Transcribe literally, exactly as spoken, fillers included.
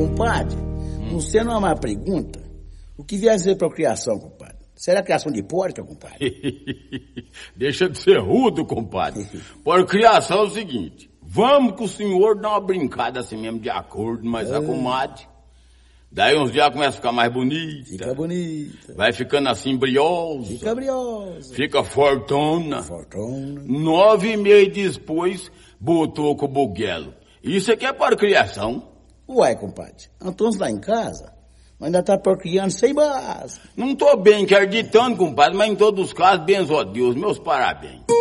Compadre, hum. você não é uma pergunta? O que vier a ser procriação, compadre? Será criação de porca, compadre? Deixa de ser rudo, compadre. Procriação é o seguinte, vamos que o senhor dá uma brincada assim mesmo de acordo, mas é. a comadre. Daí uns dias começa a ficar mais bonita. Fica bonita. Vai ficando assim briosa. Fica briosa. Fica fortuna. Fortuna. Nove meses depois, botou com o buguelo. Isso aqui é procriação. Uai, compadre, Antônio tá em casa, mas ainda tá procriando sem base. Não tô bem acreditando, compadre, mas em todos os casos, benzo a Deus, meus parabéns.